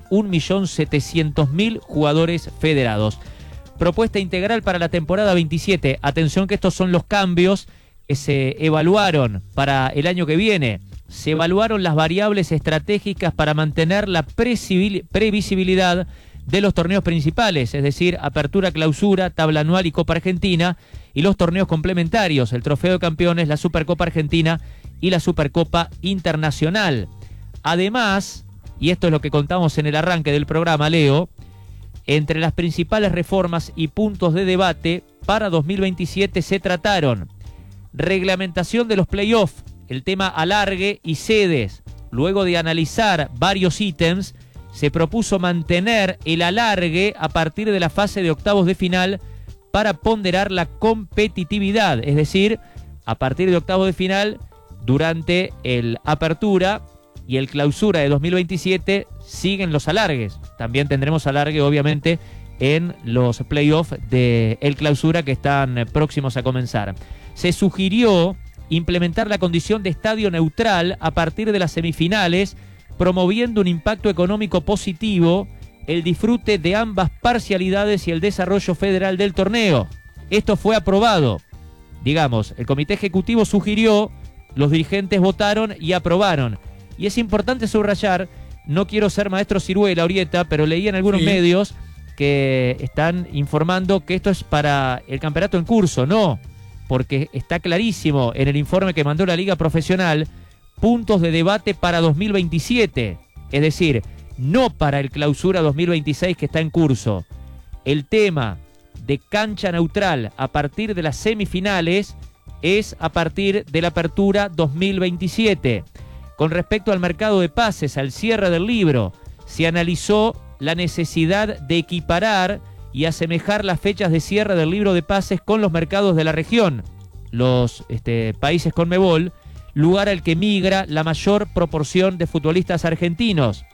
1.700.000 jugadores federados. Propuesta integral para la temporada 27. Atención que estos son los cambios que se evaluaron para el año que viene. Se evaluaron las variables estratégicas para mantener la previsibilidad de los torneos principales, es decir, Apertura, Clausura, Tabla Anual y Copa Argentina, y los torneos complementarios, el Trofeo de Campeones, la Supercopa Argentina y la Supercopa Internacional. Además, y esto es lo que contamos en el arranque del programa, Leo, entre las principales reformas y puntos de debate para 2027 se trataron reglamentación de los playoffs, el tema alargue y sedes. Luego de analizar varios ítems, se propuso mantener el alargue a partir de la fase de octavos de final para ponderar la competitividad, es decir, a partir de octavos de final, durante el Apertura y el Clausura de 2027 siguen los alargues. También tendremos alargue, obviamente, en los playoffs de el Clausura que están próximos a comenzar. Se sugirió implementar la condición de estadio neutral a partir de las semifinales, promoviendo un impacto económico positivo, el disfrute de ambas parcialidades y el desarrollo federal del torneo. Esto fue aprobado. Digamos, el comité ejecutivo sugirió, los dirigentes votaron y aprobaron. Y es importante subrayar, no quiero ser maestro ciruela, Orieta, pero leí en algunos medios que están informando que esto es para el campeonato en curso. No, porque está clarísimo en el informe que mandó la Liga Profesional, puntos de debate para 2027, es decir, no para el Clausura 2026 que está en curso. El tema de cancha neutral a partir de las semifinales es a partir de la Apertura 2027. Con respecto al mercado de pases, al cierre del libro, se analizó la necesidad de equiparar y asemejar las fechas de cierre del libro de pases con los mercados de la región, los países CONMEBOL, lugar al que migra la mayor proporción de futbolistas argentinos.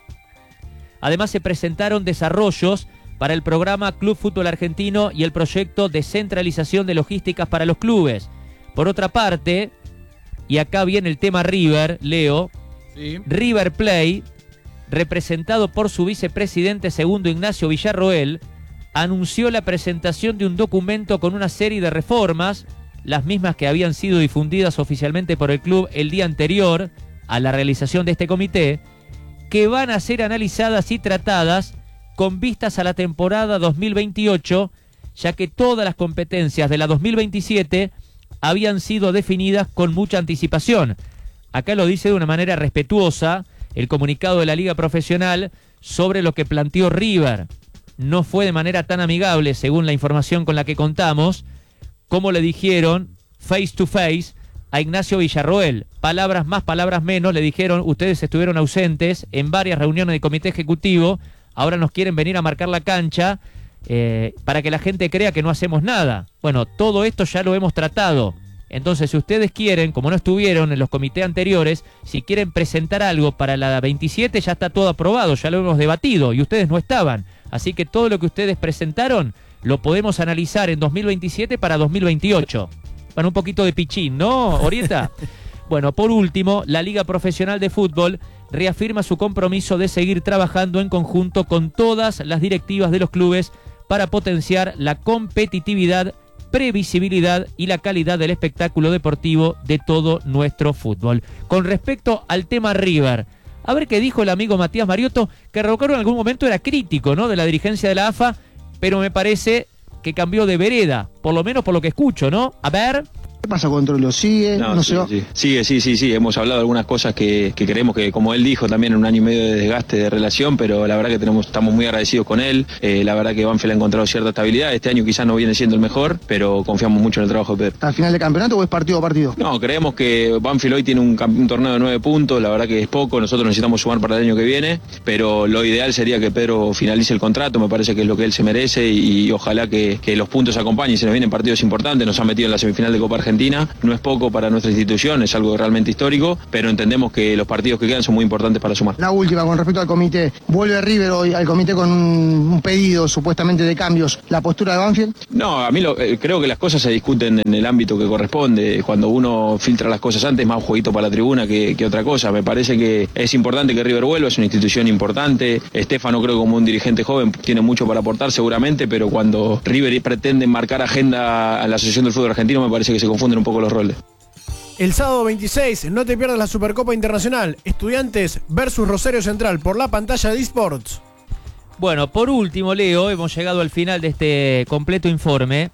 Además se presentaron desarrollos para el programa Club Fútbol Argentino y el proyecto de centralización de logísticas para los clubes. Por otra parte, y acá viene el tema River, Leo, River Plate, representado por su vicepresidente segundo Ignacio Villarroel, anunció la presentación de un documento con una serie de reformas, las mismas que habían sido difundidas oficialmente por el club el día anterior a la realización de este comité, que van a ser analizadas y tratadas con vistas a la temporada 2028, ya que todas las competencias de la 2027 habían sido definidas con mucha anticipación. Acá lo dice de una manera respetuosa el comunicado de la Liga Profesional sobre lo que planteó River. No fue de manera tan amigable, según la información con la que contamos, como le dijeron face to face a Ignacio Villarroel. Palabras más, palabras menos, le dijeron, ustedes estuvieron ausentes en varias reuniones de comité ejecutivo, ahora nos quieren venir a marcar la cancha para que la gente crea que no hacemos nada. Bueno, todo esto ya lo hemos tratado. Entonces, si ustedes quieren, como no estuvieron en los comités anteriores, si quieren presentar algo para la 27, ya está todo aprobado, ya lo hemos debatido y ustedes no estaban. Así que todo lo que ustedes presentaron lo podemos analizar en 2027 para 2028. Bueno, un poquito de pichín, ¿no, Orieta? Bueno, por último, la Liga Profesional de Fútbol reafirma su compromiso de seguir trabajando en conjunto con todas las directivas de los clubes para potenciar la competitividad, previsibilidad y la calidad del espectáculo deportivo de todo nuestro fútbol. Con respecto al tema River, a ver qué dijo el amigo Matías Mariotto, que recuerdo en algún momento era crítico, ¿no?, de la dirigencia de la AFA, pero me parece que cambió de vereda, por lo menos por lo que escucho, ¿no? A ver. ¿Qué pasa con Troilo? ¿Sigue? ¿No se va? Sí. Hemos hablado de algunas cosas que creemos que, como él dijo, también en un año y medio de desgaste de relación, pero la verdad que estamos muy agradecidos con él. La verdad que Banfield ha encontrado cierta estabilidad. Este año quizás no viene siendo el mejor, pero confiamos mucho en el trabajo de Pedro. ¿Hasta el final del campeonato o es partido a partido? No, creemos que Banfield hoy tiene un torneo de 9 puntos. La verdad que es poco. Nosotros necesitamos sumar para el año que viene, pero lo ideal sería que Pedro finalice el contrato. Me parece que es lo que él se merece y ojalá que los puntos acompañen. Se nos vienen partidos importantes. Nos han metido en la semifinal de Copa Argentina Argentina. No es poco para nuestra institución, es algo realmente histórico, pero entendemos que los partidos que quedan son muy importantes para sumar. La última, con respecto al comité, vuelve River hoy al comité con un pedido supuestamente de cambios. ¿La postura de Banfield? No, a mí creo que las cosas se discuten en el ámbito que corresponde. Cuando uno filtra las cosas antes, más un jueguito para la tribuna que otra cosa. Me parece que es importante que River vuelva, es una institución importante. Estefano, creo que como un dirigente joven tiene mucho para aportar seguramente, pero cuando River pretende marcar agenda a la Asociación del Fútbol Argentino, me parece que se confunden un poco los roles. El sábado 26, no te pierdas la Supercopa Internacional. Estudiantes versus Rosario Central por la pantalla de eSports. Bueno, por último, Leo, hemos llegado al final de este completo informe.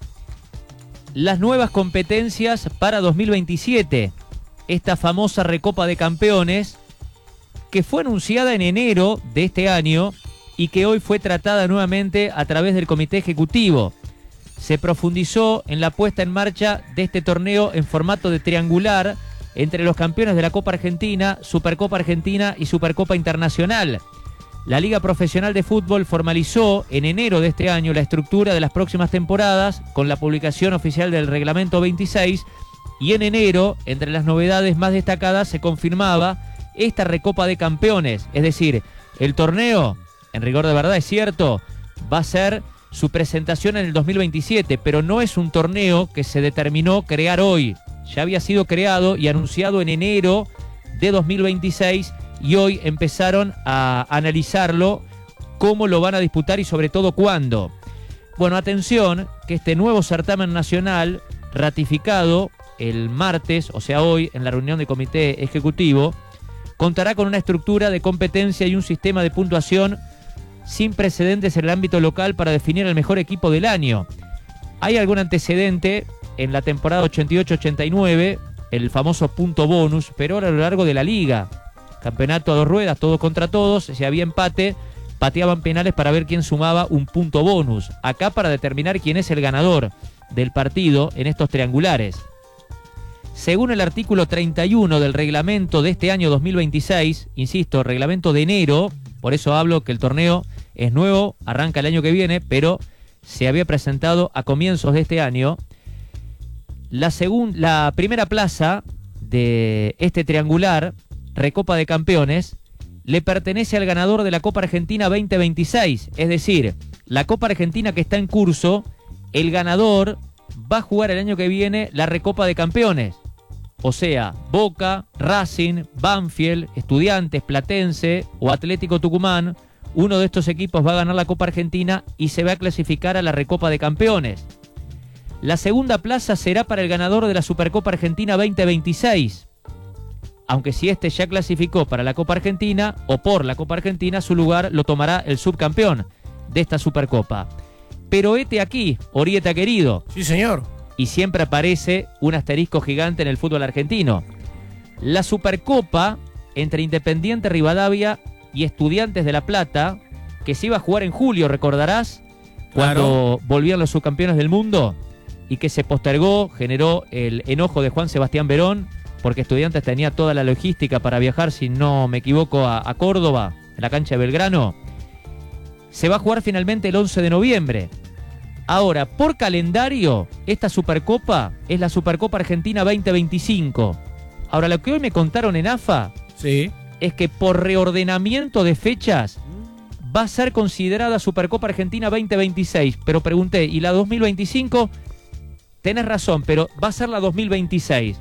Las nuevas competencias para 2027. Esta famosa Recopa de Campeones que fue anunciada en enero de este año y que hoy fue tratada nuevamente a través del Comité Ejecutivo. Se profundizó en la puesta en marcha de este torneo en formato de triangular entre los campeones de la Copa Argentina, Supercopa Argentina y Supercopa Internacional. La Liga Profesional de Fútbol formalizó en enero de este año la estructura de las próximas temporadas con la publicación oficial del Reglamento 26 y en enero, entre las novedades más destacadas, se confirmaba esta Recopa de Campeones. Es decir, el torneo, en rigor de verdad es cierto, va a ser su presentación en el 2027, pero no es un torneo que se determinó crear hoy. Ya había sido creado y anunciado en enero de 2026 y hoy empezaron a analizarlo, cómo lo van a disputar y sobre todo cuándo. Bueno, atención, que este nuevo certamen nacional, ratificado el martes, o sea hoy, en la reunión del Comité Ejecutivo, contará con una estructura de competencia y un sistema de puntuación sin precedentes en el ámbito local para definir el mejor equipo del año. Hay algún antecedente en la temporada 88-89, el famoso punto bonus, pero ahora a lo largo de la liga. Campeonato a 2 ruedas, todos contra todos, si había empate, pateaban penales para ver quién sumaba un punto bonus. Acá para determinar quién es el ganador del partido en estos triangulares. Según el artículo 31 del reglamento de este año 2026, insisto, reglamento de enero, por eso hablo que el torneo es nuevo, arranca el año que viene, pero se había presentado a comienzos de este año. La primera plaza de este triangular, Recopa de Campeones, le pertenece al ganador de la Copa Argentina 2026. Es decir, la Copa Argentina que está en curso, el ganador va a jugar el año que viene la Recopa de Campeones. O sea, Boca, Racing, Banfield, Estudiantes, Platense o Atlético Tucumán, uno de estos equipos va a ganar la Copa Argentina y se va a clasificar a la Recopa de Campeones. La segunda plaza será para el ganador de la Supercopa Argentina 2026. Aunque si este ya clasificó para la Copa Argentina o por la Copa Argentina, su lugar lo tomará el subcampeón de esta Supercopa. Pero hete aquí, Orieta querido. Sí, señor. Y siempre aparece un asterisco gigante en el fútbol argentino. La Supercopa entre Independiente Rivadavia y Estudiantes de La Plata, que se iba a jugar en julio, recordarás, cuando volvían los subcampeones del mundo, y que se postergó, generó el enojo de Juan Sebastián Verón, porque Estudiantes tenía toda la logística para viajar, si no me equivoco, a Córdoba, en la cancha de Belgrano. Se va a jugar finalmente el 11 de noviembre. Ahora, por calendario, esta Supercopa es la Supercopa Argentina 2025. Ahora, lo que hoy me contaron en AFA es que por reordenamiento de fechas va a ser considerada Supercopa Argentina 2026. Pero pregunté, ¿y la 2025? Tenés razón, pero va a ser la 2026.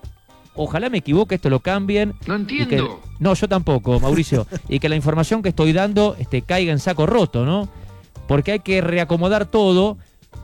Ojalá me equivoque, esto lo cambien. No entiendo. No, yo tampoco, Mauricio. Y que la información que estoy dando caiga en saco roto, ¿no? Porque hay que reacomodar todo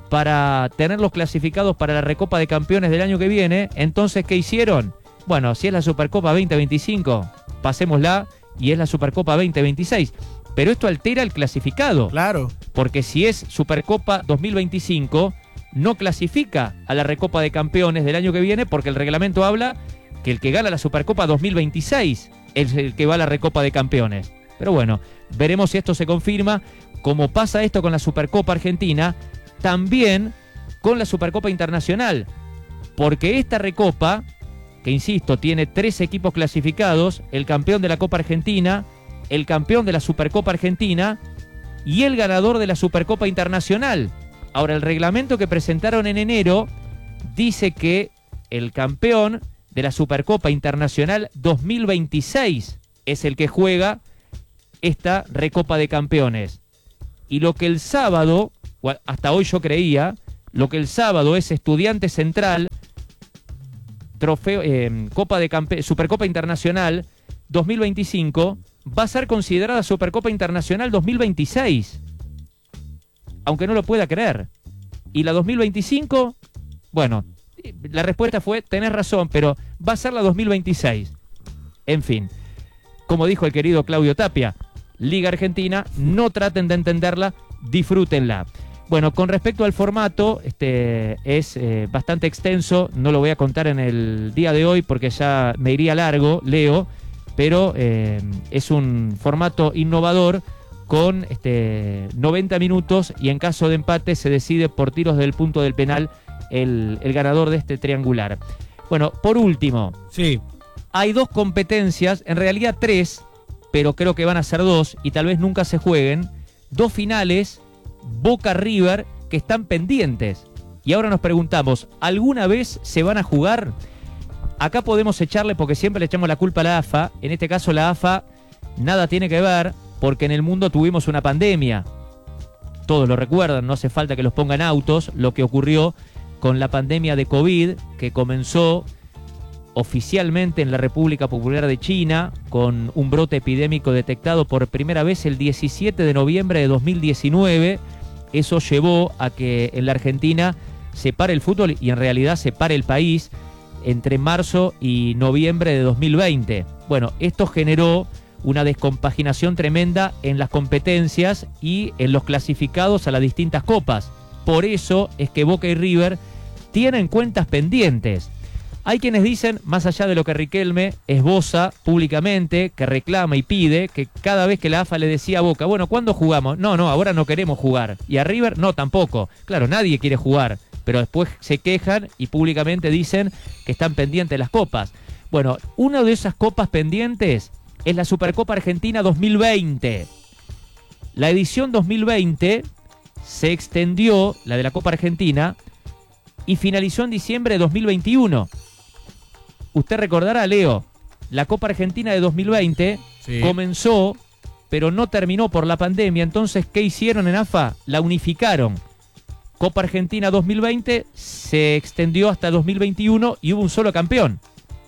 para tenerlos clasificados para la Recopa de Campeones del año que viene. Entonces, ¿qué hicieron? Bueno, si es la Supercopa 2025, pasémosla y es la Supercopa 2026. Pero esto altera el clasificado. Claro. Porque si es Supercopa 2025, no clasifica a la Recopa de Campeones del año que viene, porque el reglamento habla que el que gana la Supercopa 2026 es el que va a la Recopa de Campeones. Pero bueno, veremos si esto se confirma. Como pasa esto con la Supercopa Argentina, también con la Supercopa Internacional. Porque esta Recopa, que insisto, tiene 3 equipos clasificados, el campeón de la Copa Argentina, el campeón de la Supercopa Argentina y el ganador de la Supercopa Internacional. Ahora, el reglamento que presentaron en enero dice que el campeón de la Supercopa Internacional 2026 es el que juega esta Recopa de Campeones. Y lo que el sábado, hasta hoy yo creía, lo que el sábado es Estudiantes Central, Supercopa Internacional 2025, va a ser considerada Supercopa Internacional 2026. Aunque no lo pueda creer. Y la 2025, bueno, la respuesta fue, tenés razón, pero va a ser la 2026. En fin, como dijo el querido Claudio Tapia, Liga Argentina, no traten de entenderla, disfrútenla. Bueno, con respecto al formato, es bastante extenso, no lo voy a contar en el día de hoy porque ya me iría largo, Leo, pero es un formato innovador con 90 minutos y en caso de empate se decide por tiros del punto del penal el ganador de este triangular. Bueno, por último, sí, hay 2 competencias, en realidad 3, pero creo que van a ser 2 y tal vez nunca se jueguen, 2 finales Boca River que están pendientes. Y ahora nos preguntamos, ¿alguna vez se van a jugar? Acá podemos echarle, porque siempre le echamos la culpa a la AFA, en este caso la AFA nada tiene que ver, porque en el mundo tuvimos una pandemia. Todos lo recuerdan, no hace falta que los pongan autos, lo que ocurrió con la pandemia de COVID, que comenzó oficialmente en la República Popular de China, con un brote epidémico detectado por primera vez el 17 de noviembre de 2019. Eso llevó a que en la Argentina se pare el fútbol y en realidad se pare el país entre marzo y noviembre de 2020. Bueno, esto generó una descompaginación tremenda en las competencias y en los clasificados a las distintas copas. Por eso es que Boca y River tienen cuentas pendientes. Hay quienes dicen, más allá de lo que Riquelme esboza públicamente, que reclama y pide, que cada vez que la AFA le decía a Boca, bueno, ¿cuándo jugamos? No, ahora no queremos jugar. Y a River, no, tampoco. Claro, nadie quiere jugar, pero después se quejan y públicamente dicen que están pendientes las copas. Bueno, una de esas copas pendientes es la Supercopa Argentina 2020. La edición 2020 se extendió, la de la Copa Argentina, y finalizó en diciembre de 2021. Usted recordará, Leo, la Copa Argentina de 2020 sí, comenzó, pero no terminó por la pandemia. Entonces, ¿qué hicieron en AFA? La unificaron. Copa Argentina 2020 se extendió hasta 2021 y hubo un solo campeón.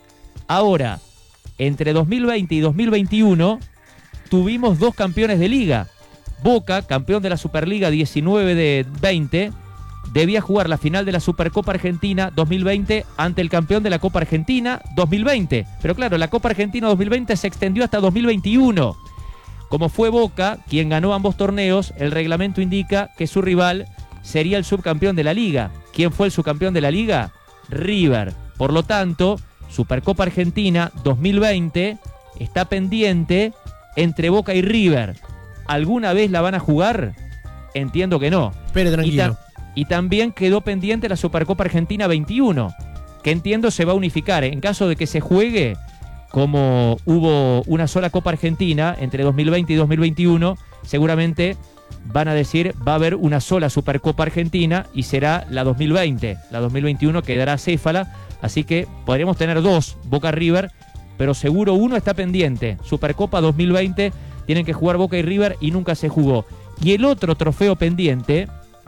Ahora, entre 2020 y 2021 tuvimos 2 campeones de liga. Boca, campeón de la Superliga 19 de 20, debía jugar la final de la Supercopa Argentina 2020 ante el campeón de la Copa Argentina 2020. Pero claro, la Copa Argentina 2020 se extendió hasta 2021. Como fue Boca quien ganó ambos torneos, el reglamento indica que su rival sería el subcampeón de la liga. ¿Quién fue el subcampeón de la liga? River. Por lo tanto, Supercopa Argentina 2020 está pendiente entre Boca y River. ¿Alguna vez la van a jugar? Entiendo que no. Pero tranquilo. Y también quedó pendiente la Supercopa Argentina 21, que entiendo se va a unificar. En caso de que se juegue, como hubo una sola Copa Argentina entre 2020 y 2021, seguramente van a decir va a haber una sola Supercopa Argentina y será la 2020. La 2021 quedará céfala, así que podremos tener 2 Boca River, pero seguro uno está pendiente. Supercopa 2020 tienen que jugar Boca y River y nunca se jugó. Y el otro trofeo pendiente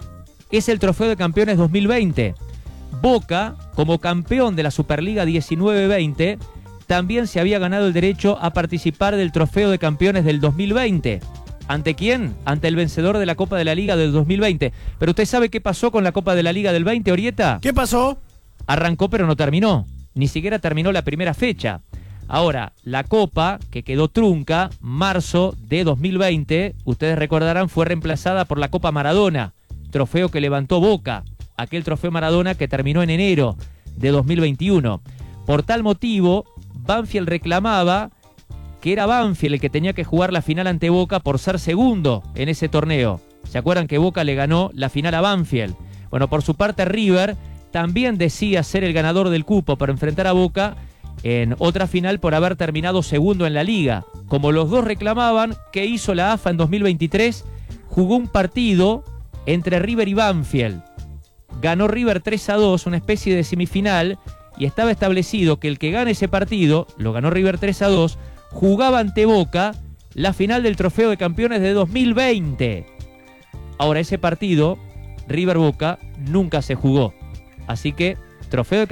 es el Trofeo de Campeones 2020. Boca, como campeón de la Superliga 19-20, también se había ganado el derecho a participar del Trofeo de Campeones del 2020. ¿Ante quién? Ante el vencedor de la Copa de la Liga del 2020. Pero ¿usted sabe qué pasó con la Copa de la Liga del 20, Orieta? ¿Qué pasó? Arrancó pero no terminó. Ni siquiera terminó la primera fecha. Ahora, la Copa, que quedó trunca, marzo de 2020, ustedes recordarán, fue reemplazada por la Copa Maradona, trofeo que levantó Boca, aquel trofeo Maradona que terminó en enero de 2021. Por tal motivo, Banfield reclamaba que era Banfield el que tenía que jugar la final ante Boca por ser segundo en ese torneo. ¿Se acuerdan que Boca le ganó la final a Banfield? Bueno, por su parte River también decía ser el ganador del cupo para enfrentar a Boca en otra final por haber terminado segundo en la liga. Como los dos reclamaban, ¿qué hizo la AFA en 2023? Jugó un partido entre River y Banfield. Ganó River 3-2, una especie de semifinal, y estaba establecido que el que gane ese partido, lo ganó River 3-2, jugaba ante Boca la final del Trofeo de Campeones de 2020. Ahora, ese partido, River Boca, nunca se jugó. Así que, Trofeo de